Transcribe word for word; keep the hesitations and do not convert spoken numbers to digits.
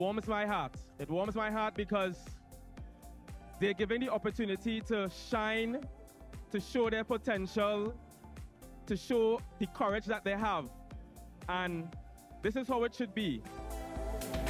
warms my heart. It warms my heart because they're given the opportunity to shine, to show their potential, to show the courage that they have. And this is how it should be.